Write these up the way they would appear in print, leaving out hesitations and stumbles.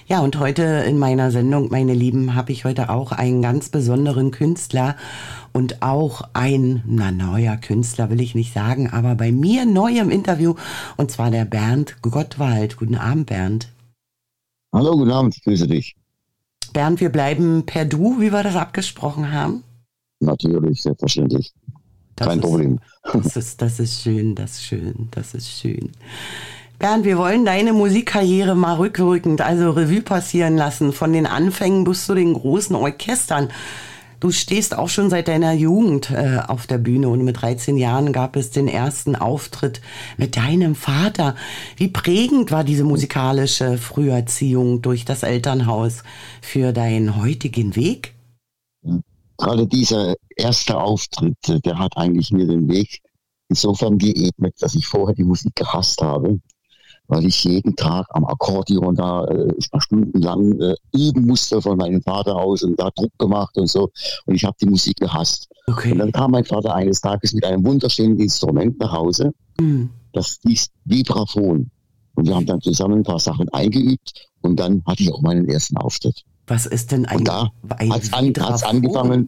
Ja, und heute in meiner Sendung, meine Lieben, habe ich heute auch einen ganz besonderen Künstler und auch neuer Künstler will ich nicht sagen, aber bei mir neu im Interview, und zwar der Bernd Gottwald. Guten Abend, Bernd. Hallo, guten Abend, ich grüße dich. Bernd, wir bleiben per Du, wie wir das abgesprochen haben. Natürlich, selbstverständlich. Das Kein ist, Problem. das ist schön, das ist schön, das ist schön. Bernd, wir wollen deine Musikkarriere mal rückwirkend, also Revue passieren lassen, von den Anfängen bis zu den großen Orchestern. Du stehst auch schon seit deiner Jugend auf der Bühne und mit 13 Jahren gab es den ersten Auftritt mit deinem Vater. Wie prägend war diese musikalische Früherziehung durch das Elternhaus für deinen heutigen Weg? Gerade dieser erste Auftritt, der hat eigentlich mir den Weg insofern geebnet, dass ich vorher die Musik gehasst habe, weil ich jeden Tag am Akkordeon da stundenlang üben musste von meinem Vater aus und da Druck gemacht und so. Und ich habe die Musik gehasst. Okay. Und dann kam mein Vater eines Tages mit einem wunderschönen Instrument nach Hause. Das hieß Vibraphon. Und wir haben dann zusammen ein paar Sachen eingeübt und dann hatte ich auch meinen ersten Auftritt. Was ist denn Und da hat's angefangen,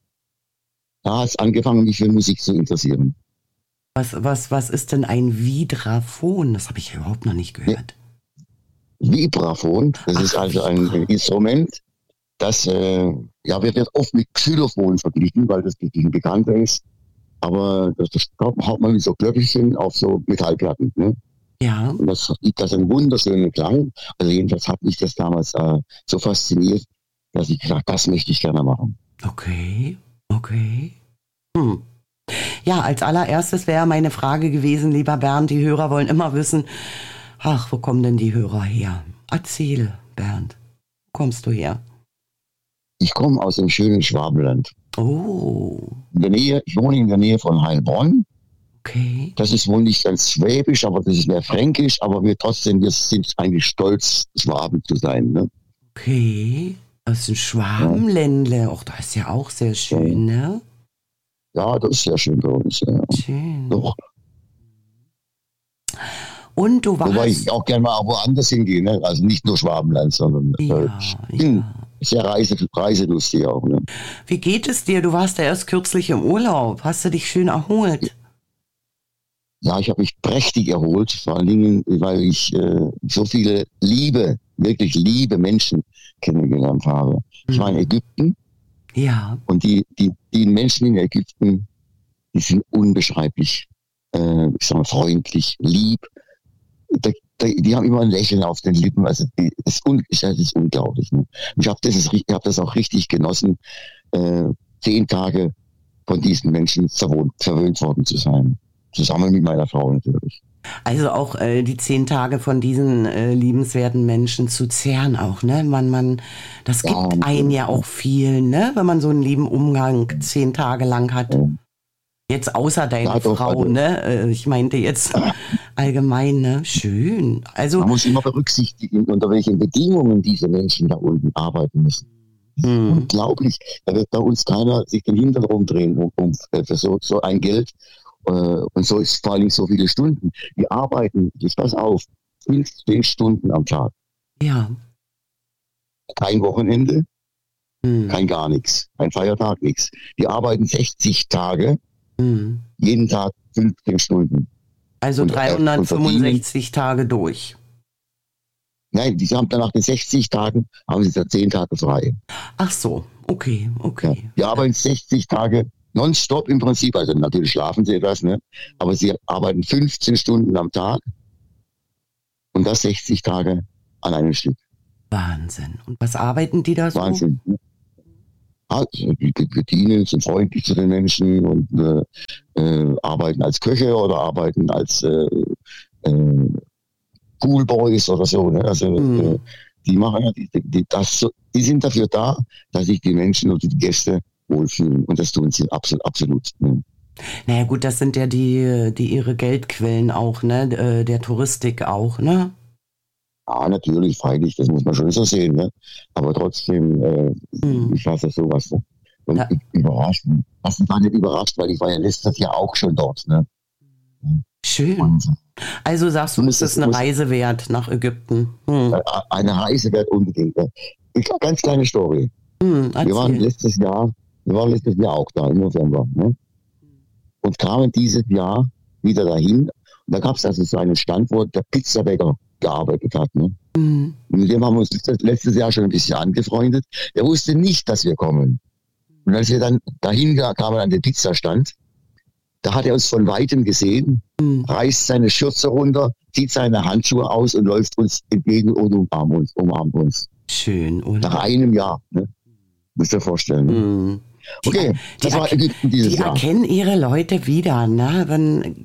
mich für Musik zu interessieren. Was ist denn ein Vibraphon? Das habe ich überhaupt noch nicht gehört. Vibraphon, das ist also ein Instrument, das wird oft mit Xylophon verglichen, weil das ein bekannter ist. Aber das haut man mit so Glöckchen auf so Metallplatten. Ne? Ja. Und das gibt einen wunderschönen Klang. Also jedenfalls hat mich das damals so fasziniert, dass ich gesagt habe, das möchte ich gerne machen. Okay. Ja, als allererstes wäre meine Frage gewesen, lieber Bernd, die Hörer wollen immer wissen, wo kommen denn die Hörer her? Erzähl, Bernd, wo kommst du her? Ich komme aus dem schönen Schwabenland. Oh. Ich wohne in der Nähe von Heilbronn. Okay. Das ist wohl nicht ganz schwäbisch, aber das ist mehr fränkisch, aber wir sind eigentlich stolz, Schwaben zu sein. Ne? Okay, das ist ein Schwabenländle. Auch das ist ja auch sehr schön, ne? Ja, das ist sehr schön bei uns. Ja. Schön. Doch. Und du warst... Wobei ich auch gerne mal woanders hingehe, ne? Also nicht nur Schwabenland, sondern sehr reiselustig auch. Ne? Wie geht es dir? Du warst ja erst kürzlich im Urlaub. Hast du dich schön erholt? Ja, ich habe mich prächtig erholt, vor allen Dingen, weil ich so viele wirklich liebe Menschen kennengelernt habe. Ich war in Ägypten. Ja. Und die Menschen in Ägypten, die sind unbeschreiblich, freundlich, lieb. Die haben immer ein Lächeln auf den Lippen. Also das ist unglaublich. Ne? Ich habe das auch richtig genossen, 10 Tage von diesen Menschen verwöhnt worden zu sein. Zusammen mit meiner Frau natürlich. Also auch die 10 Tage von diesen liebenswerten Menschen zu zehren auch, ne? Das gibt einen ja auch viel, ne? Wenn man so einen lieben Umgang 10 Tage lang hat. Ja. Jetzt außer deiner Frau, ne? Ich meinte jetzt allgemein, ne? Schön. Also man muss immer berücksichtigen, unter welchen Bedingungen diese Menschen da unten arbeiten müssen. Unglaublich. Da wird bei uns keiner sich den Hintern rumdrehen für so ein Geld. Und so ist vor allem so viele Stunden. Die arbeiten, ich pass auf, 15 Stunden am Tag. Ja. Kein Wochenende, kein gar nichts. Kein Feiertag, nichts. Die arbeiten 60 Tage, jeden Tag 15 Stunden. Also 365 Tage durch. Nein, die haben dann nach den 60 Tagen, haben sie da 10 Tage frei. Ach so, okay. Ja, die arbeiten 60 Tage nonstop im Prinzip, also natürlich schlafen sie etwas, ne? Aber sie arbeiten 15 Stunden am Tag und das 60 Tage an einem Stück. Wahnsinn. Und was arbeiten die da so? Wahnsinn. Also, die bedienen, sind freundlich zu den Menschen und arbeiten als Köche oder arbeiten als Poolboys oder so. Ne? Also die machen die sind dafür da, dass sich die Menschen und die Gäste wohlfühlen. Und das tun sie absolut. Ne? Naja gut, das sind ja die ihre Geldquellen auch, ne? Der Touristik auch, ne? Ja, natürlich, freilich, das muss man schon so sehen, ne? Aber trotzdem, ich lasse sowas. Ne? Und überrascht. Ich war nicht überrascht, weil ich war ja letztes Jahr auch schon dort, ne? Schön. Und Also sagst du, ist das eine Reise wert nach Ägypten? eine Reise wert unbedingt. Ganz kleine Story. Wir waren letztes Jahr auch da im November. Ne? Und kamen dieses Jahr wieder dahin. Und da gab es also so einen Stand, wo der Pizzabäcker gearbeitet hat. Ne? Und mit dem haben wir uns letztes Jahr schon ein bisschen angefreundet. Er wusste nicht, dass wir kommen. Und als wir dann dahin kamen an den Pizzastand, da hat er uns von Weitem gesehen, reißt seine Schürze runter, zieht seine Handschuhe aus und läuft uns entgegen und umarmt uns. Schön, oder? Nach einem Jahr. Ne? Musst du dir vorstellen. Ne? Okay, das war Ägypten dieses Jahr. Die erkennen ihre Leute wieder, ne? Wenn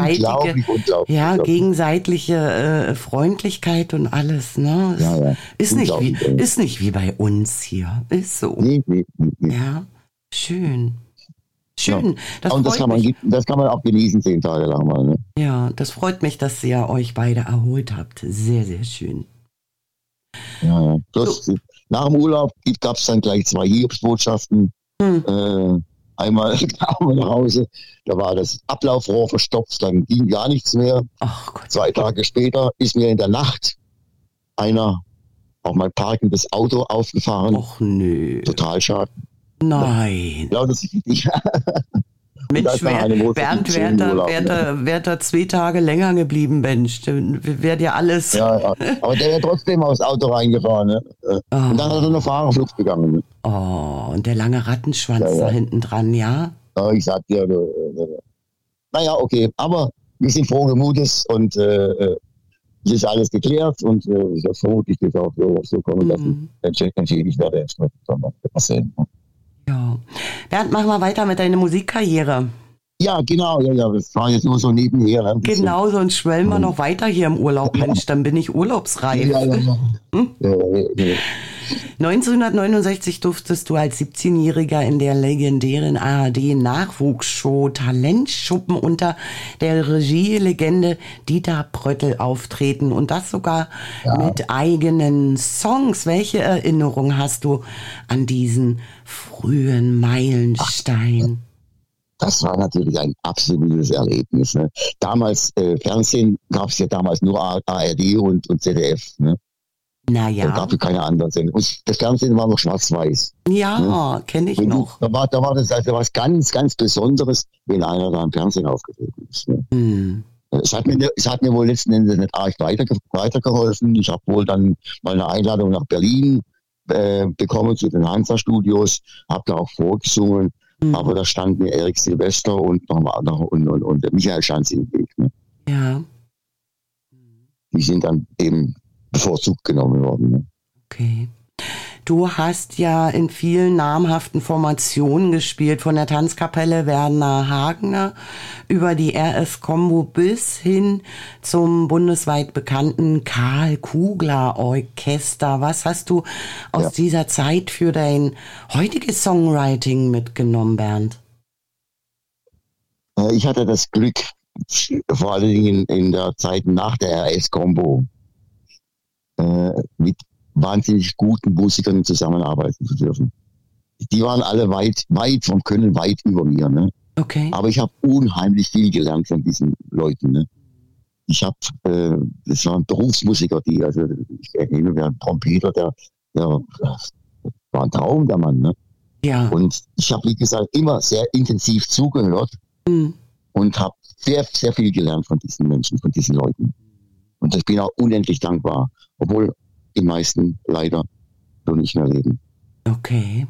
gegenseitige Freundlichkeit und alles, ne? Ist nicht wie bei uns hier. Ist so. Nee. Ja, schön. Schön. Ja. Und das kann man auch genießen 10 Tage lang mal. Ne? Ja, das freut mich, dass ihr euch beide erholt habt. Sehr, sehr schön. Ja. Nach dem Urlaub gab es dann gleich 2 Hiobsbotschaften. Einmal kamen wir nach Hause, da war das Ablaufrohr verstopft, dann ging gar nichts mehr. Ach Gott. 2 Tage später ist mir in der Nacht einer auf mein parkendes Auto aufgefahren. Och nö. Total schade. Nein. Ja, das ist nicht. Mensch, Bernd, wäre da 2 Tage länger geblieben, Mensch, wäre dir alles. Ja, aber der wäre trotzdem aufs Auto reingefahren. Ne? Und dann hat er eine Fahrerflucht begangen. Ne? Oh, und der lange Rattenschwanz da hinten dran, ja? Ja, ich sag dir, naja, okay, aber wir sind frohen Mutes und es ist alles geklärt und das vermutlich wird auch so kommen, dass ich entschädigt werde. Ja. Bernd, mach mal weiter mit deiner Musikkarriere. Ja, genau, das war jetzt nur so nebenher. Ne? Genau, sonst schwellen wir noch weiter hier im Urlaub, Mensch, dann bin ich urlaubsreif. Ja. 1969 durftest du als 17-Jähriger in der legendären ARD-Nachwuchsshow Talentschuppen unter der Regielegende Dieter Pröttl auftreten und das sogar mit eigenen Songs. Welche Erinnerung hast du an diesen frühen Meilenstein? Das war natürlich ein absolutes Erlebnis. Ne? Damals, Fernsehen gab es ja damals nur ARD und ZDF. Ne? Naja. Da gab es keine anderen Sendungen. Und das Fernsehen war noch schwarz-weiß. Ja, ne? Kenne ich noch. Da war das also was ganz, ganz Besonderes, wenn einer da im Fernsehen aufgetreten ist. Ne? Es hat mir wohl letzten Endes nicht arg weitergeholfen. Ich habe wohl dann mal eine Einladung nach Berlin bekommen zu den Hansa-Studios, habe da auch vorgesungen, aber da standen mir Erik Silvester und Michael Schanz im Weg. Ne? Ja. Die sind dann eben bevorzugt genommen worden. Ne? Okay. Du hast ja in vielen namhaften Formationen gespielt, von der Tanzkapelle Werner Hagner über die RS Combo bis hin zum bundesweit bekannten Karl Kugler Orchester. Was hast du aus dieser Zeit für dein heutiges Songwriting mitgenommen, Bernd? Ich hatte das Glück, vor allen Dingen in der Zeit nach der RS Combo, mit wahnsinnig guten Musikern zusammenarbeiten zu dürfen. Die waren alle weit vom Können, weit über mir. Ne? Okay. Aber ich habe unheimlich viel gelernt von diesen Leuten. Ne? Das waren Berufsmusiker, ich erinnere mich an Trompeter, der war ein Traum, der Mann. Ne? Ja. Und ich habe, wie gesagt, immer sehr intensiv zugehört und habe sehr, sehr viel gelernt von diesen Menschen, von diesen Leuten. Und ich bin auch unendlich dankbar, obwohl die meisten leider so nicht mehr leben. Okay.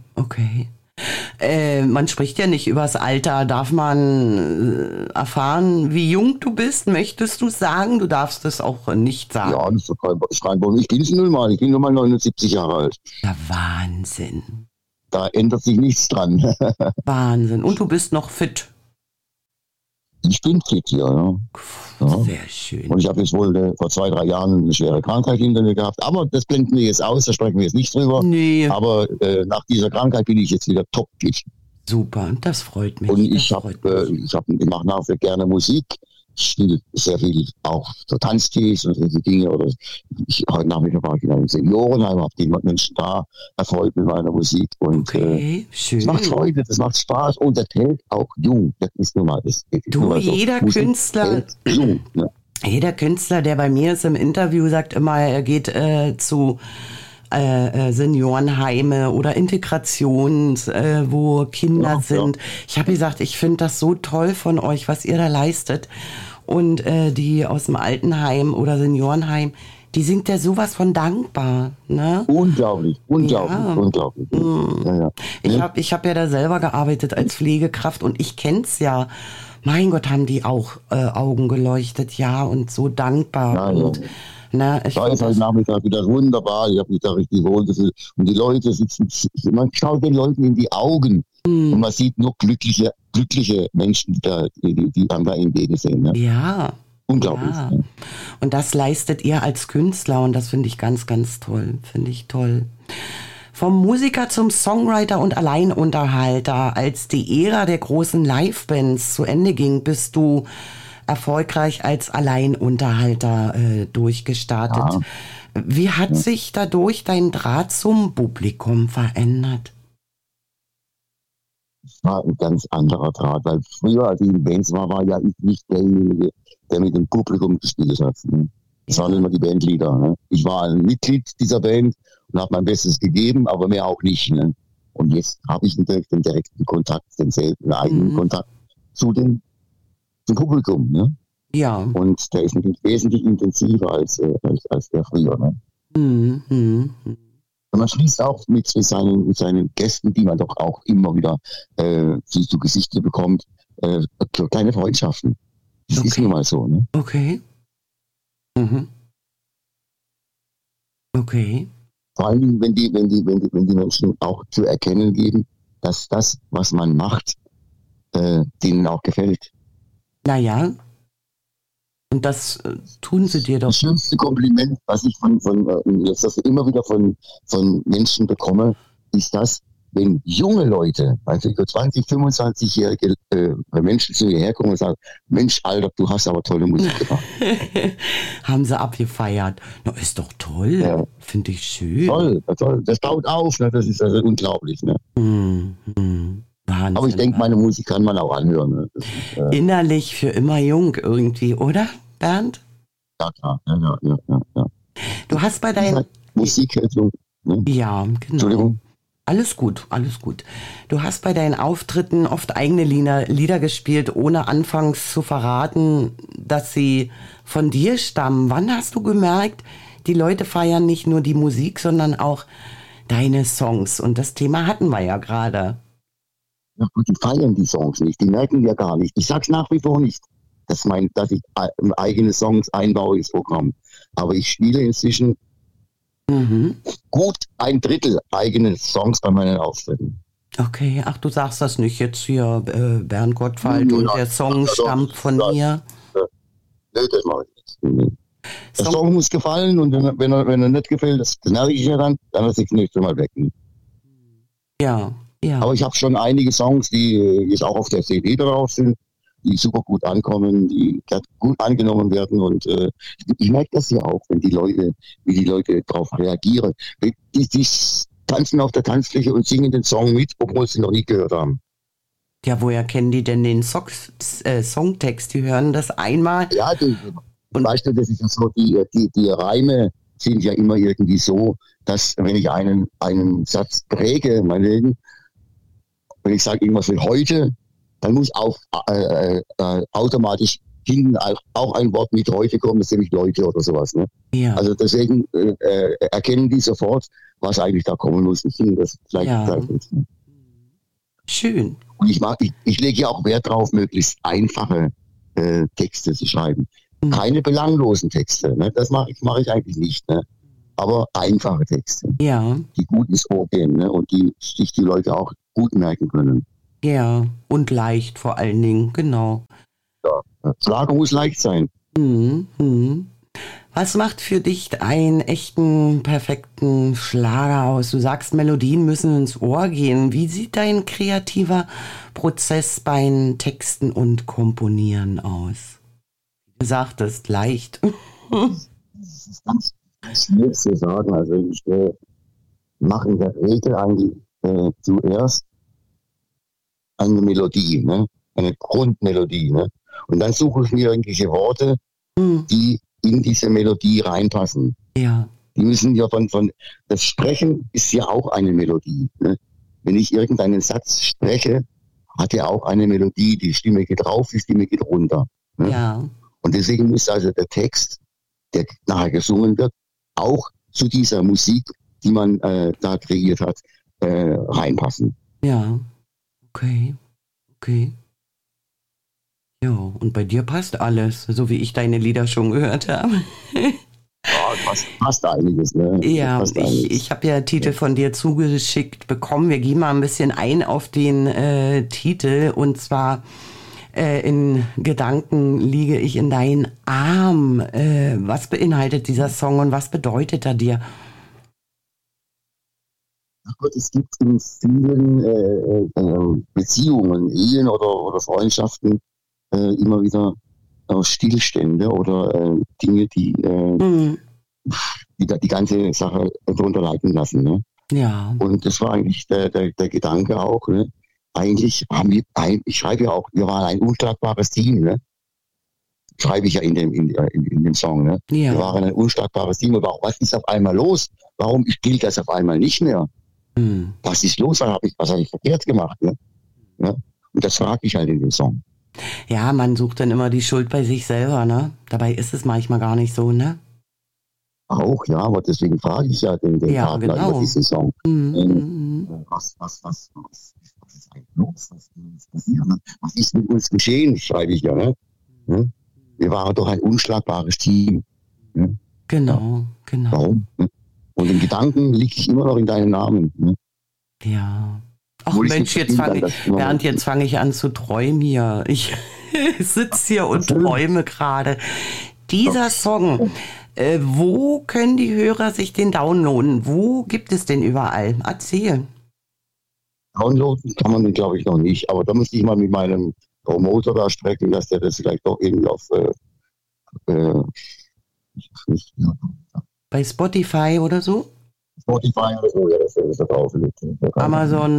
Man spricht ja nicht übers Alter. Darf man erfahren, wie jung du bist? Möchtest du sagen? Du darfst es auch nicht sagen. Ja, das ist kein Problem. Ich bin es nun mal. Ich bin nur mal 79 Jahre alt. Ja, Wahnsinn. Da ändert sich nichts dran. Wahnsinn. Und du bist noch fit? Ich bin fit, ja. Sehr schön. Und ich habe jetzt wohl vor 2-3 Jahren eine schwere Krankheit hinter mir gehabt. Aber das blenden wir jetzt aus, da sprechen wir jetzt nicht drüber. Nee. Aber nach dieser Krankheit bin ich jetzt wieder topfit. Super, das freut mich. Und ich mache nach wie vor gerne Musik. Ich spiele sehr viel auch so Tanztees und solche Dinge. Oder heute Nachmittag war ich in einem Seniorenheim, habe die Menschen da erfreut mit meiner Musik. Und Okay, es macht schön. Freude, das macht Spaß und das hält auch jung. Das ist nun mal, das ist nun Du, mal so. jeder Musik Künstler, hält jung. Ne? jeder Künstler, der bei mir ist im Interview, sagt immer, er geht zu Seniorenheime oder Integrations, wo Kinder Ja, ja. sind. Ich habe gesagt, ich finde das so toll von euch, was ihr da leistet. Und die aus dem Altenheim oder Seniorenheim, die sind ja sowas von dankbar. Ne? Unglaublich, unglaublich, Ja. unglaublich. Ja, ja. Ich hab ja da selber gearbeitet als Pflegekraft und ich kenn's ja. Mein Gott, haben die auch Augen geleuchtet, ja, und so dankbar. Ja, ja. Und ich Da find ist heute das, Nachmittag wieder wunderbar. Ich habe mich da richtig wohlgefühlt. Und die Leute sitzen, man schaut den Leuten in die Augen und man sieht nur glückliche Menschen, die einem da entgegensehen. Ne? ja. Unglaublich. Ja. Ne? Und das leistet ihr als Künstler und das finde ich ganz, ganz toll. Finde ich toll. Vom Musiker zum Songwriter und Alleinunterhalter. Als die Ära der großen Livebands zu Ende ging, bist du erfolgreich als Alleinunterhalter durchgestartet. Wie hat sich dadurch dein Draht zum Publikum verändert? Das war ein ganz anderer Draht, weil früher, als ich in Bands war ja ich nicht derjenige, der mit dem Publikum gespielt hat. Ne? Das waren immer die Bandleader. Ne? Ich war ein Mitglied dieser Band und habe mein Bestes gegeben, aber mehr auch nicht. Ne? Und jetzt habe ich natürlich den direkten Kontakt, den selben eigenen Kontakt zum Publikum. Ne? Ja. Und der ist natürlich wesentlich intensiver als der früher. Ne? Und man schließt auch mit seinen Gästen, die man doch auch immer wieder zu Gesichter bekommt, kleine Freundschaften. Das ist nun mal so. Ne? Okay. Mhm. Okay. Vor allen Dingen, wenn die Menschen auch zu erkennen geben, dass das, was man macht, denen auch gefällt. Naja. Und das tun sie dir doch. Das schönste Kompliment, was ich immer wieder von Menschen bekomme, ist das, wenn junge Leute, also 20, 25-jährige Menschen zu mir herkommen und sagen, Mensch, Alter, du hast aber tolle Musik gemacht. Haben sie abgefeiert. Na, ist doch toll. Ja. Finde ich schön. Toll. Das baut auf, ne? Das ist also unglaublich. Ne? Wahnsinn. Aber ich denke, meine Musik kann man auch anhören. Ne? Das ist, innerlich für immer jung irgendwie, oder, Bernd? ja, klar. Ja. Du hast bei deinen... Musik hält jung. Ne? Ja, genau. Entschuldigung. Alles gut. Du hast bei deinen Auftritten oft eigene Lieder gespielt, ohne anfangs zu verraten, dass sie von dir stammen. Wann hast du gemerkt, die Leute feiern nicht nur die Musik, sondern auch deine Songs? Und das Thema hatten wir ja gerade. Ja gut, die feiern die Songs nicht, die merken ja gar nicht. Ich sag's nach wie vor nicht, dass ich eigene Songs einbaue ins Programm. Aber ich spiele inzwischen gut 1/3 eigene Songs bei meinen Auftritten. Okay, ach, du sagst das nicht jetzt hier, Bernd Gottwald und der Song stammt von mir. Nee, das mache ich nicht. Der Song muss gefallen und wenn er nicht gefällt, das merke ich ja dann lasse ich das nächste Mal weg. Ja. Aber ich habe schon einige Songs, die jetzt auch auf der CD drauf sind, die super gut ankommen, die gut angenommen werden und ich merke das ja auch, wie die Leute darauf reagieren. Die tanzen auf der Tanzfläche und singen den Song mit, obwohl sie noch nie gehört haben. Ja, woher kennen die denn den Songtext? Die hören das einmal. Ja, weißt du, das ist ja so, die Reime sind ja immer irgendwie so, dass wenn ich einen Satz präge, meinetwegen, wenn ich sage irgendwas wie heute, dann muss automatisch hinten auch ein Wort mit heute kommen, das ist nämlich Leute oder sowas. Ne? Ja. Also deswegen erkennen die sofort, was eigentlich da kommen muss. Ich finde das vielleicht nicht. Ne? Schön. Und ich lege ja auch Wert drauf, möglichst einfache Texte zu schreiben. Keine belanglosen Texte. Ne? Das mache ich eigentlich nicht. Ne? Aber einfache Texte, die gut ins Ohr gehen, ne? Und die sich die Leute auch gut merken können. Ja, und leicht vor allen Dingen, genau. Ja. Schlager muss leicht sein. Was macht für dich einen echten, perfekten Schlager aus? Du sagst, Melodien müssen ins Ohr gehen. Wie sieht dein kreativer Prozess beim Texten und Komponieren aus? sagtest, leicht. Das ist ganz schwierig zu sagen. Also ich mache in der Regel eigentlich zuerst eine Melodie, ne? Eine Grundmelodie. Ne? Und dann suche ich mir irgendwelche Worte, die in diese Melodie reinpassen. Ja. Die müssen ja das Sprechen ist ja auch eine Melodie. Ne? Wenn ich irgendeinen Satz spreche, hat er auch eine Melodie. Die Stimme geht rauf, die Stimme geht runter. Ne? Ja. Und deswegen muss also der Text, der nachher gesungen wird, auch zu dieser Musik, die man da kreiert hat, reinpassen. Ja. Okay. Ja, und bei dir passt alles, so wie ich deine Lieder schon gehört habe. Ja, passt einiges, ne? Ja, ich habe ja Titel von dir zugeschickt bekommen. Wir gehen mal ein bisschen ein auf den Titel. Und zwar in Gedanken liege ich in deinen Arm. Was beinhaltet dieser Song und was bedeutet er dir? Ach Gott, es gibt in vielen Beziehungen, Ehen oder Freundschaften immer wieder Stillstände oder Dinge, die die ganze Sache darunter leiden lassen. Ne? Ja. Und das war eigentlich der Gedanke auch. Ne? Eigentlich ich schreibe ja auch, wir waren ein unschlagbares Team. Ne? Schreibe ich ja in dem Song. Ne? Ja. Wir waren ein unschlagbares Team. Aber was ist auf einmal los? Warum gilt das auf einmal nicht mehr? Was ist los? Was habe ich verkehrt gemacht? Ne? Ja? Und das frage ich halt in dem Song. Ja, man sucht dann immer die Schuld bei sich selber, ne? Dabei ist es manchmal gar nicht so, ne? Auch, ja, aber deswegen frage ich ja den Partner über diesen Song. Was ist eigentlich los? Was ist passiert? Ne? Was ist mit uns geschehen? Schreibe ich ja, ne? Wir waren doch ein unschlagbares Team. Ne? Genau. Warum? Ne? Und in Gedanken liege ich immer noch in deinem Namen. Ne? Ja. Ach Mensch, jetzt fange ich an zu träumen hier. Ich sitze hier und träume gerade. Dieser Song, wo können die Hörer sich den downloaden? Wo gibt es den überall? Erzähl. Downloaden kann man den, glaube ich, noch nicht. Aber da müsste ich mal mit meinem Promoter da sprechen, dass der das vielleicht doch irgendwie auf bei Spotify oder so? Spotify oder so, ja, das ist da drauf. Amazon.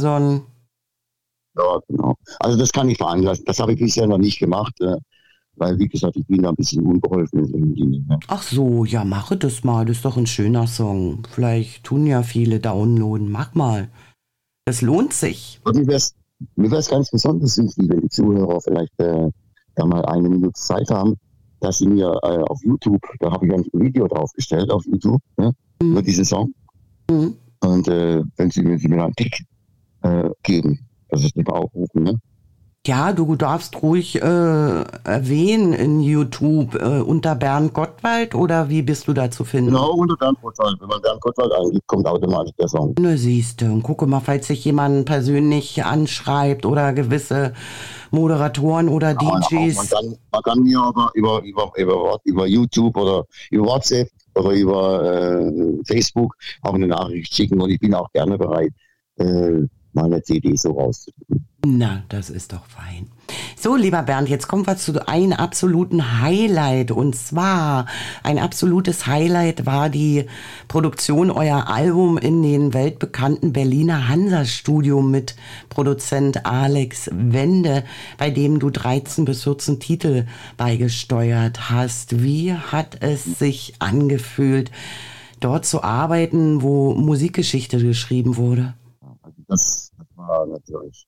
Ja, genau. Also das kann ich veranlassen. Das habe ich bisher noch nicht gemacht, weil, wie gesagt, ich bin da ein bisschen unbeholfen in den Dingen. Ne? Ach so, ja, mache das mal. Das ist doch ein schöner Song. Vielleicht tun ja viele downloaden. Mach mal. Das lohnt sich. Und mir wäre es ganz besonders wichtig, wenn die Zuhörer vielleicht da mal eine Minute Zeit haben, dass sie mir auf YouTube, da habe ich ein Video draufgestellt auf YouTube, ne, über diesen Song. Und wenn sie mir einen Tick geben, das ist nicht aufrufen, ne? Ja, du darfst ruhig erwähnen in YouTube unter Bernd Gottwald oder wie bist du da zu finden? Genau, unter Bernd Gottwald. Wenn man Bernd Gottwald eingibt, kommt automatisch der Song. Na siehste, und gucke mal, falls sich jemand persönlich anschreibt oder gewisse Moderatoren oder DJs. Man kann mir aber über YouTube oder über WhatsApp oder über Facebook auch eine Nachricht schicken und ich bin auch gerne bereit, meine CD so rauszugeben. Na, das ist doch fein. So, lieber Bernd, jetzt kommen wir zu einem absoluten Highlight. Und zwar, ein absolutes Highlight war die Produktion euer Album in den weltbekannten Berliner Hansa-Studio mit Produzent Alex Wende, bei dem du 13 bis 14 Titel beigesteuert hast. Wie hat es sich angefühlt, dort zu arbeiten, wo Musikgeschichte geschrieben wurde? Das war natürlich...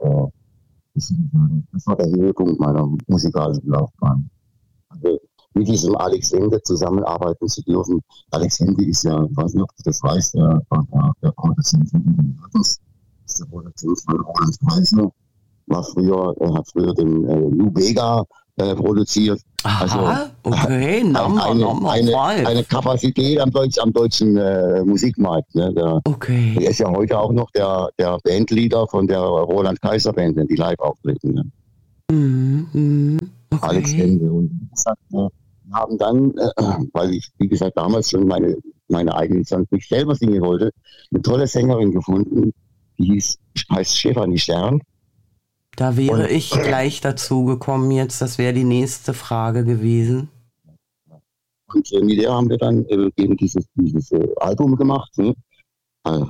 Das war der Höhepunkt meiner musikalischen Laufbahn. Also mit diesem Alex Wende zusammenarbeiten zu dürfen. Alex Wende ist ja, ich weiß nicht, ob du das weißt, der Produzent von das ist der Produzent von Roland Kaiser. Er hat früher den Lou Bega produziert. Aha, okay, eine Kapazität am deutschen Musikmarkt. Ne? Der ist ja heute auch noch der Bandleader von der Roland Kaiser Band, wenn die live auftreten. Ne? Okay. Alex Wende. Und wir haben dann, weil ich, wie gesagt, damals schon meine eigenen Songs nicht selber singen wollte, eine tolle Sängerin gefunden, die heißt Stefanie Stern. Da wäre ich gleich dazu gekommen jetzt, das wäre die nächste Frage gewesen. Und mit der haben wir dann eben dieses Album gemacht. Ne? Äh,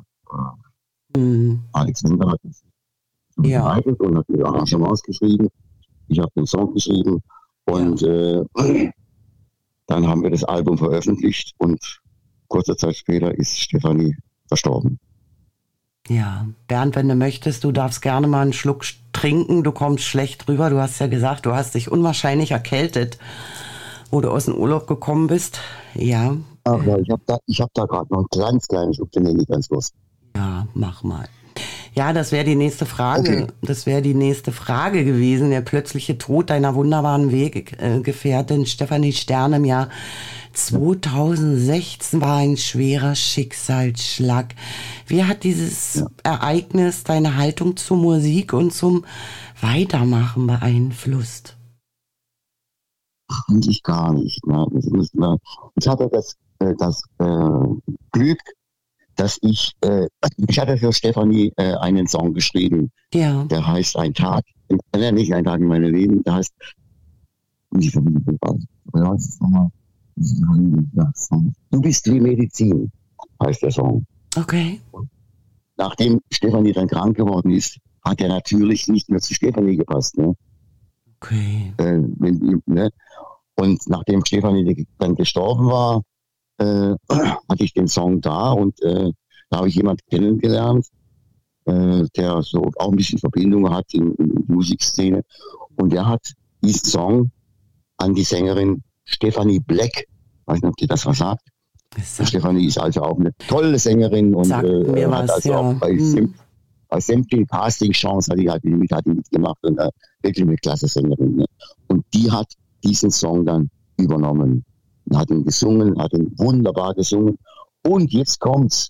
Alexander hat es begleitet und hat die Arrangements geschrieben. Ich habe den Song geschrieben und dann haben wir das Album veröffentlicht und kurze Zeit später ist Stefanie verstorben. Ja, Bernd, wenn du möchtest, du darfst gerne mal einen Schluck trinken. Du kommst schlecht rüber. Du hast ja gesagt, du hast dich unwahrscheinlich erkältet, wo du aus dem Urlaub gekommen bist. Ja. Ach ja, ich hab da gerade noch einen ganz kleinen Schluck, den nehme ich ganz los. Ja, mach mal. Ja, das wäre die nächste Frage. Okay. Das wäre die nächste Frage gewesen. Der plötzliche Tod deiner wunderbaren Weggefährtin Stefanie Stern im Jahr 2016 war ein schwerer Schicksalsschlag. Wie hat dieses Ereignis deine Haltung zur Musik und zum Weitermachen beeinflusst? Eigentlich gar nicht. Ne? Ich hatte das Glück, dass ich hatte für Stefanie einen Song geschrieben, der heißt Ein Tag, nicht ein Tag in meinem Leben, der heißt, Du bist wie Medizin, heißt der Song. Okay. Nachdem Stefanie dann krank geworden ist, hat er natürlich nicht mehr zu Stefanie gepasst. Ne? Okay. Ne? Und nachdem Stefanie dann gestorben war, hatte ich den Song da und da habe ich jemanden kennengelernt, der so auch ein bisschen Verbindung hat in die Musikszene. Und der hat diesen Song an die Sängerin Stephanie Black, weiß nicht, ob die das was sagt. Stefanie ist also auch eine tolle Sängerin und hat also auch bei sämtlichen Casting-Chancen hat die mitgemacht und wirklich eine klasse Sängerin. Ne? Und die hat diesen Song dann übernommen. Hat ihn gesungen, hat ihn wunderbar gesungen. Und jetzt kommt's.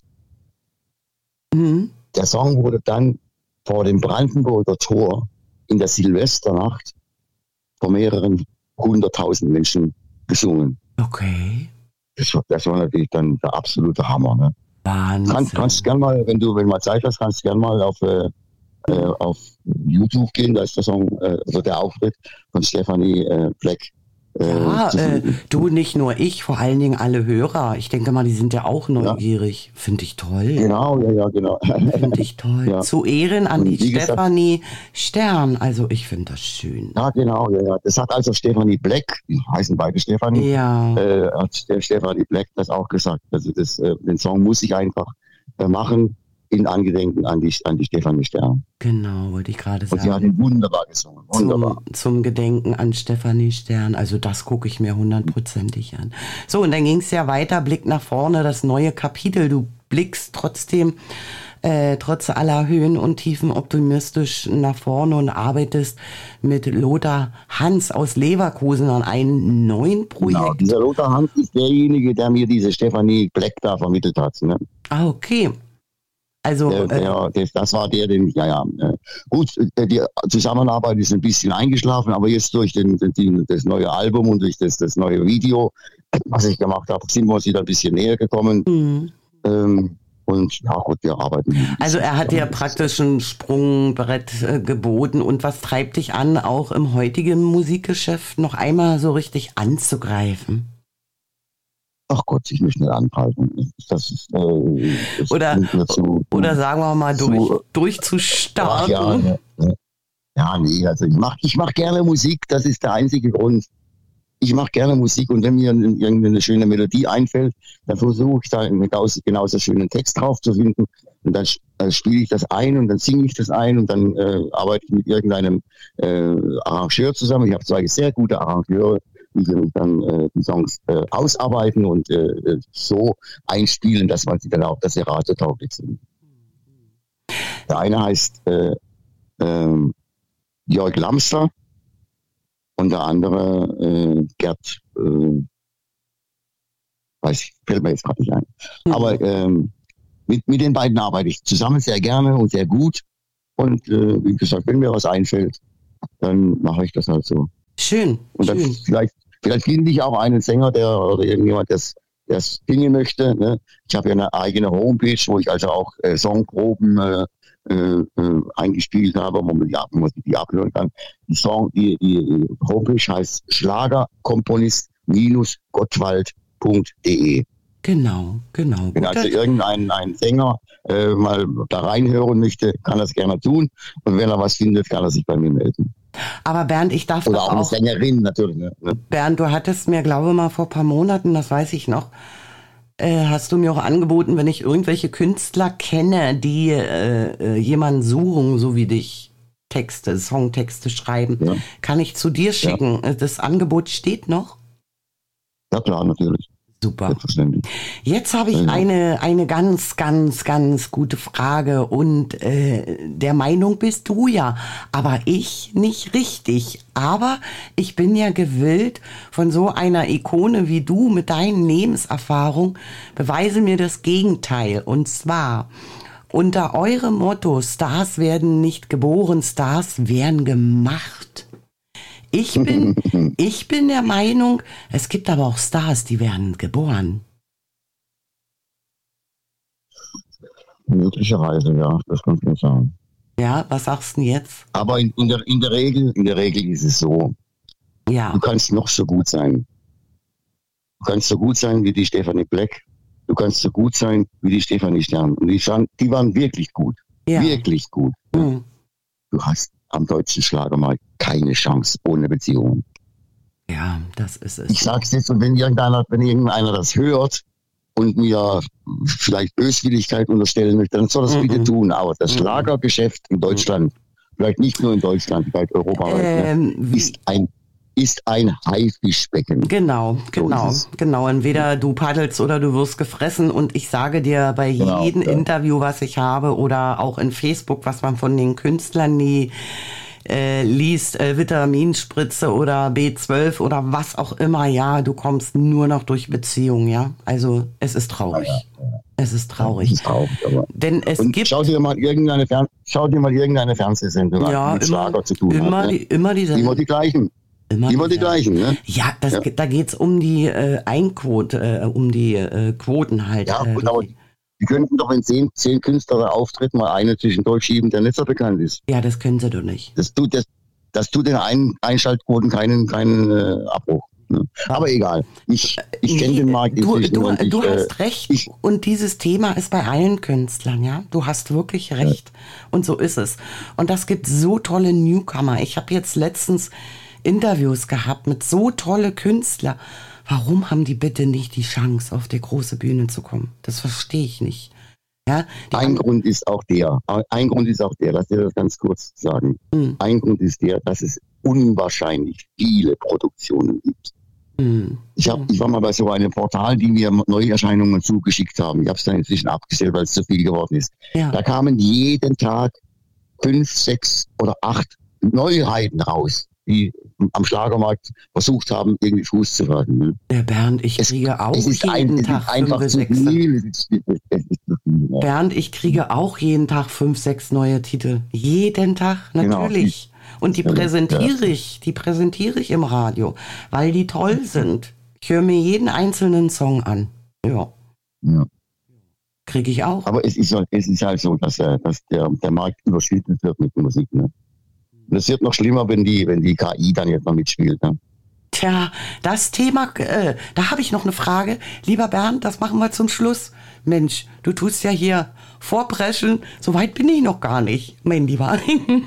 Der Song wurde dann vor dem Brandenburger Tor in der Silvesternacht vor mehreren 100.000 Menschen gesungen. Okay. Das war natürlich dann der absolute Hammer. Ne? Wahnsinn. Kannst gern mal, wenn du mal Zeit hast, kannst gern mal auf YouTube gehen, da ist der Song, also der Auftritt von Stephanie Black. Du, nicht nur ich, vor allen Dingen alle Hörer. Ich denke mal, die sind ja auch neugierig. Ja. Finde ich toll. Genau. Finde ich toll. Ja. Zu Ehren an die Stefanie Stern. Also ich finde das schön. Ja, genau. Ja. Das hat also Stephanie Black, die heißen beide Stefanie, hat der Stephanie Black das auch gesagt. Also den Song muss ich einfach machen. In Angedenken an die Stefanie Stern. Genau, wollte ich gerade sagen. Und sie hat ihn wunderbar gesungen. Wunderbar. Zum Gedenken an Stefanie Stern. Also das gucke ich mir 100%ig an. So, und dann ging es ja weiter. Blick nach vorne, das neue Kapitel. Du blickst trotzdem, trotz aller Höhen und Tiefen optimistisch nach vorne und arbeitest mit Lothar Hans aus Leverkusen an einem neuen Projekt. Genau, dieser Lothar Hans ist derjenige, der mir diese Stephanie Black da vermittelt hat. Ne? Ah, okay. Also, das war der, den, gut, die Zusammenarbeit ist ein bisschen eingeschlafen, aber jetzt durch das neue Album und durch das neue Video, was ich gemacht habe, sind wir uns wieder ein bisschen näher gekommen. Und ja gut, wir arbeiten. Also er hat dir praktisch ein Sprungbrett geboten. Und was treibt dich an, auch im heutigen Musikgeschäft noch einmal so richtig anzugreifen? Ach Gott, ich möchte nicht anhalten. Das ist, oder sagen wir mal, durchzustarten. Nee, also ich mach gerne Musik, das ist der einzige Grund. Ich mache gerne Musik und wenn mir irgendeine schöne Melodie einfällt, dann versuche ich da einen genauso schönen Text drauf zu finden und dann spiele ich das ein und dann singe ich das ein und dann arbeite ich mit irgendeinem Arrangeur zusammen. Ich habe zwei sehr gute Arrangeure, die dann die Songs ausarbeiten und so einspielen, dass man sie dann auch, dass sie radiotauglich sind. Der eine heißt Jörg Lamster und der andere Gerd, fällt mir jetzt gerade nicht ein. Aber mit den beiden arbeite ich zusammen sehr gerne und sehr gut. Und wie gesagt, wenn mir was einfällt, dann mache ich das halt so. Schön. Und dann vielleicht finde ich auch einen Sänger, oder irgendjemand, der es singen möchte. Ne? Ich habe ja eine eigene Homepage, wo ich also auch Songproben eingespielt habe, wo man die abhören kann. Die Homepage heißt Schlagerkomponist bernd-gottwald.de. Genau. Wenn also irgendein Sänger mal da reinhören möchte, kann er es gerne tun. Und wenn er was findet, kann er sich bei mir melden. Aber Bernd, ich darf Oder doch auch eine Sängerin natürlich. Ne? Bernd, du hattest mir, glaube ich, mal vor ein paar Monaten, das weiß ich noch, hast du mir auch angeboten, wenn ich irgendwelche Künstler kenne, die jemanden suchen, so wie dich, Songtexte schreiben, Ja. kann ich zu dir schicken. Ja. Das Angebot steht noch? Ja klar, natürlich. Super. Selbstverständlich. Jetzt habe ich eine ganz, ganz, ganz gute Frage und der Meinung bist du ja, aber ich nicht richtig. Aber ich bin ja gewillt, von so einer Ikone wie du mit deinen Lebenserfahrungen, beweise mir das Gegenteil. Und zwar unter eurem Motto, Stars werden nicht geboren, Stars werden gemacht. Ich bin der Meinung, es gibt aber auch Stars, die werden geboren. Möglicherweise, ja, das kann man sagen. Ja, was sagst du denn jetzt? Aber in der Regel ist es so. Ja. Du kannst noch so gut sein. Du kannst so gut sein wie die Stefanie Black. Du kannst so gut sein wie die Stefanie Stern. Und die waren wirklich gut. Ja. Wirklich gut. Mhm. Du hast am deutschen Schlagermarkt keine Chance ohne Beziehungen. Ja, das ist es. Ich sag's jetzt, und wenn irgendeiner das hört und mir vielleicht Böswilligkeit unterstellen möchte, dann soll das bitte tun. Aber das Schlagergeschäft in Deutschland, vielleicht nicht nur in Deutschland, vielleicht europaweit, ist ein Haifischbecken. Genau. Entweder du paddelst oder du wirst gefressen. Und ich sage dir bei jedem Interview, was ich habe, oder auch in Facebook, was man von den Künstlern nie liest, Vitaminspritze oder B12 oder was auch immer, ja, du kommst nur noch durch Beziehung, ja. Also es ist traurig. Ja. Es ist traurig. Es ist traurig, aber denn es gibt. Schau dir mal irgendeine Fernsehsendung an, mit Schlager zu tun hat. Immer die gleichen. Immer die gleichen, ne? Ja, da geht's um die Einquote, um die Quoten halt. Ja, gut, aber die könnten doch, wenn 10 Künstler da auftreten, mal eine zwischendurch schieben, der nicht so bekannt ist. Ja, das können sie doch nicht. Das tut den Einschaltquoten keinen Abbruch. Ne? Aber egal. Ich kenne den Markt inzwischen. Du hast recht. Und dieses Thema ist bei allen Künstlern, ja. Du hast wirklich recht. Ja. Und so ist es. Und das gibt so tolle Newcomer. Ich habe jetzt letztens Interviews gehabt mit so tolle Künstler. Warum haben die bitte nicht die Chance, auf die große Bühne zu kommen? Das verstehe ich nicht. Ja, ein Grund ist auch der, lass dir das ganz kurz sagen. Ein Grund ist der, dass es unwahrscheinlich viele Produktionen gibt. Ich war mal bei so einem Portal, die mir Neuerscheinungen zugeschickt haben. Ich habe es dann inzwischen abgestellt, weil es zu viel geworden ist. Ja. Da kamen jeden Tag 5, 6 oder 8 Neuheiten raus, die am Schlagermarkt versucht haben, irgendwie Fuß zu fassen. Ne? Der Bernd, ich kriege auch jeden Tag 5, 6. Bernd, ich kriege auch jeden Tag 5, 6 neue Titel. Jeden Tag, natürlich. Genau. Und die präsentiere ich im Radio, weil die toll sind. Ich höre mir jeden einzelnen Song an. Ja. Kriege ich auch. Aber es ist halt so, dass der Markt überschüttet wird mit Musik. Ne? Das wird noch schlimmer, wenn die KI dann jetzt mal mitspielt. Ne? Tja, das Thema, da habe ich noch eine Frage. Lieber Bernd, das machen wir zum Schluss. Mensch, du tust ja hier vorpreschen. So weit bin ich noch gar nicht, mein Lieber.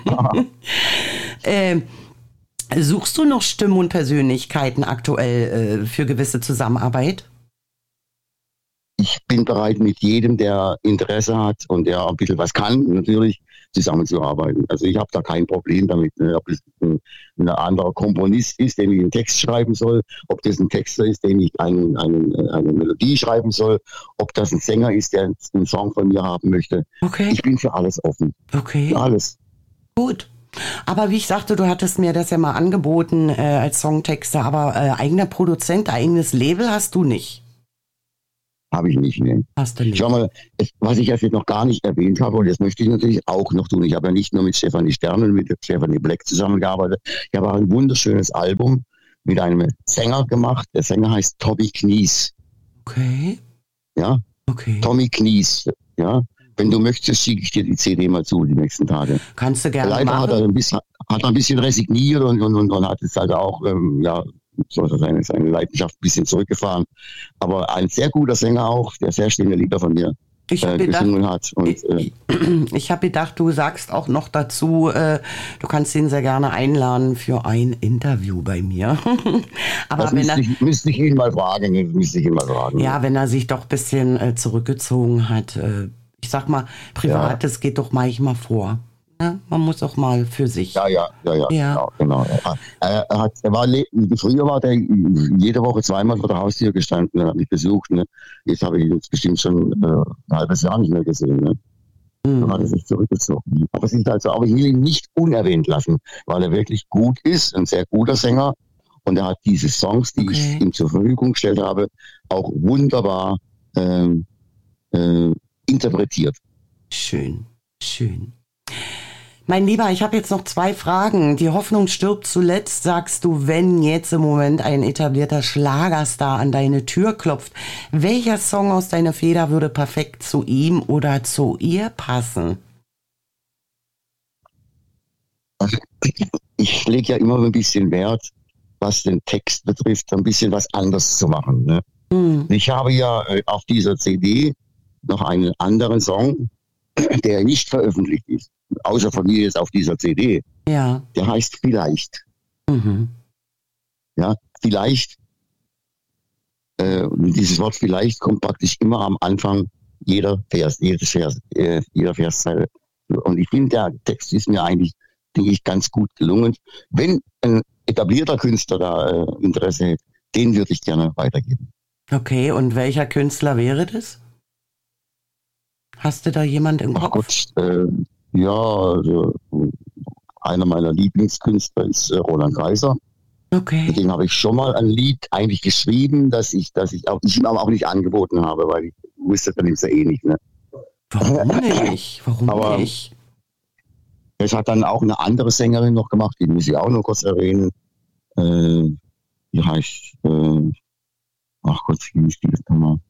Suchst du noch Stimmen und Persönlichkeiten aktuell für gewisse Zusammenarbeit? Ich bin bereit, mit jedem, der Interesse hat und der ein bisschen was kann, natürlich zusammenzuarbeiten. Also ich habe da kein Problem damit, ne? Ob es ein anderer Komponist ist, dem ich einen Text schreiben soll, ob das ein Texter ist, dem ich eine Melodie schreiben soll, ob das ein Sänger ist, der einen Song von mir haben möchte. Okay. Ich bin für alles offen. Okay. Für alles. Gut. Aber wie ich sagte, du hattest mir das ja mal angeboten als Songtexter, aber eigener Produzent, eigenes Label hast du nicht. Habe ich nicht, ne. Hast du nicht. Schau mal, was ich jetzt noch gar nicht erwähnt habe, und das möchte ich natürlich auch noch tun. Ich habe ja nicht nur mit Stefanie Stern und mit Stefanie Black zusammengearbeitet. Ich habe auch ein wunderschönes Album mit einem Sänger gemacht. Der Sänger heißt Tommy Knies. Okay. Ja? Okay. Tommy Knies, ja. Wenn du möchtest, schicke ich dir die CD mal zu, die nächsten Tage. Kannst du gerne Leider machen. Hat er ein bisschen resigniert und hat es halt auch, so seine Leidenschaft ein bisschen zurückgefahren. Aber ein sehr guter Sänger auch, der sehr schöne Lieder von mir gesungen hat. Und, ich habe gedacht, du sagst auch noch dazu, du kannst ihn sehr gerne einladen für ein Interview bei mir. Aber das müsste ich ihn mal fragen. Ja, wenn er sich doch ein bisschen zurückgezogen hat. Ich sag mal, Privates geht doch manchmal vor. Ne? Man muss auch mal für sich. Ja. Genau. Früher war der jede Woche zweimal vor der Haustür gestanden und hat mich besucht. Ne? Jetzt habe ich ihn bestimmt schon ein halbes Jahr nicht mehr gesehen. Ne? Dann hat er sich zurückgezogen. Aber ich will ihn nicht unerwähnt lassen, weil er wirklich gut ist, ein sehr guter Sänger. Und er hat diese Songs, die ich ihm zur Verfügung gestellt habe, auch wunderbar interpretiert. Schön. Mein Lieber, ich habe jetzt noch 2 Fragen. Die Hoffnung stirbt zuletzt, sagst du, wenn jetzt im Moment ein etablierter Schlagerstar an deine Tür klopft. Welcher Song aus deiner Feder würde perfekt zu ihm oder zu ihr passen? Also, ich lege ja immer ein bisschen Wert, was den Text betrifft, ein bisschen was anders zu machen. Ne? Ich habe ja auf dieser CD noch einen anderen Song, der nicht veröffentlicht ist, außer von mir jetzt auf dieser CD. Ja. Der heißt Vielleicht. Ja, vielleicht. Dieses Wort Vielleicht kommt praktisch immer am Anfang jeder Verszeile. Und ich finde, der Text ist mir eigentlich, denke ich, ganz gut gelungen. Wenn ein etablierter Künstler da Interesse hat, den würde ich gerne weitergeben. Okay, und welcher Künstler wäre das? Hast du da jemand im Kopf? Also einer meiner Lieblingskünstler ist Roland Kaiser. Okay. Mit dem habe ich schon mal ein Lied eigentlich geschrieben, das ich ihm aber auch nicht angeboten habe, weil ich wusste, dann ist er eh nicht. Ne? Warum nicht? Aber es hat dann auch eine andere Sängerin noch gemacht, die muss ich auch noch kurz erwähnen. Die heißt, wie ist die jetzt nochmal?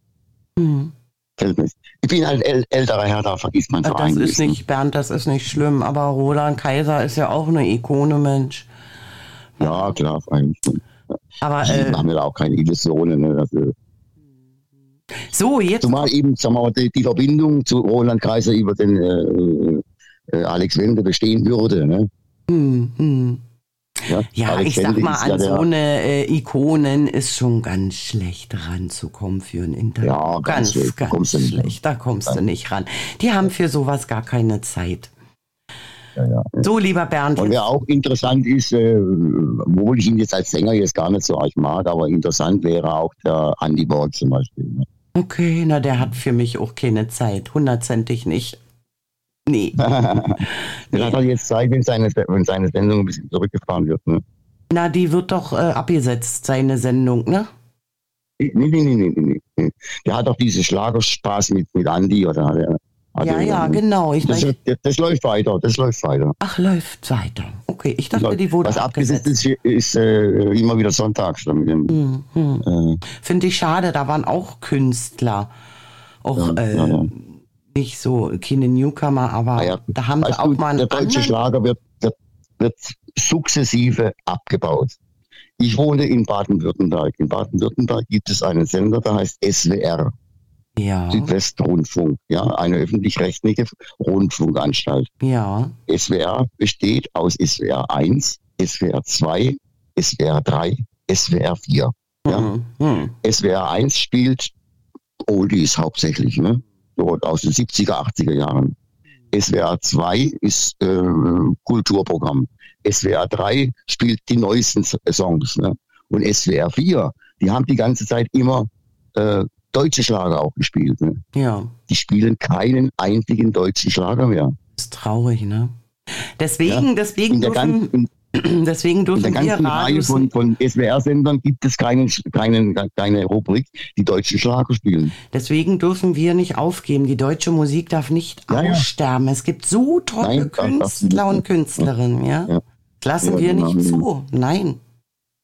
Ich bin ein älterer Herr, da vergisst man so einiges. Das ist nicht, Bernd, das ist nicht schlimm, aber Roland Kaiser ist ja auch eine Ikone, Mensch. Ja, klar, eigentlich. Aber die haben ja auch keine Illusionen. Ne? So, jetzt. Zumal eben, sagen wir mal, die Verbindung zu Roland Kaiser über den Alex Wende bestehen würde. Ne? Ja, ich sag mal, an so eine Ikonen ist schon ganz schlecht ranzukommen für ein Interview. Ja, ganz schlecht. Da kommst du nicht ran. Die haben für sowas gar keine Zeit. Ja. So, lieber Bernd. Und wer auch interessant ist, obwohl ich ihn jetzt als Sänger jetzt gar nicht so arg mag, aber interessant wäre auch der Andy Borg zum Beispiel. Ne? Okay, na, der hat für mich auch keine Zeit. 100%ig nicht. Nee. Der hat halt jetzt Zeit, wenn seine Sendung ein bisschen zurückgefahren wird. Ne? Na, die wird doch abgesetzt, seine Sendung, ne? Nee. Der hat doch diese Schlagerspaß mit Andi, oder? Genau. Das läuft weiter. Ach, läuft weiter. Okay, ich dachte, die wurde abgesetzt. Was abgesetzt ist immer wieder sonntags. Finde ich schade, da waren auch Künstler. Auch nicht so, keine Newcomer, aber da haben sie auch mal einen. Der deutsche Schlager wird sukzessive abgebaut. Ich wohne in Baden-Württemberg. In Baden-Württemberg gibt es einen Sender, der heißt SWR. Ja. Südwestrundfunk, eine öffentlich-rechtliche Rundfunkanstalt. Ja. SWR besteht aus SWR 1, SWR 2, SWR 3, SWR 4. Ja? SWR 1 spielt Oldies hauptsächlich, ne? So aus den 70er, 80er Jahren. SWR 2 ist Kulturprogramm. SWR 3 spielt die neuesten Songs. Ne? Und SWR 4, die haben die ganze Zeit immer deutsche Schlager auch gespielt. Ne? Ja. Die spielen keinen einzigen deutschen Schlager mehr. Das ist traurig, ne? Deswegen dürfen in der ganzen Reihe von SWR-Sendern gibt es keine Rubrik, die deutschen Schlager spielen. Deswegen dürfen wir nicht aufgeben. Die deutsche Musik darf nicht aussterben. Es gibt so tolle Künstler und Künstlerinnen, ja? Das lassen wir nicht zu. Nein.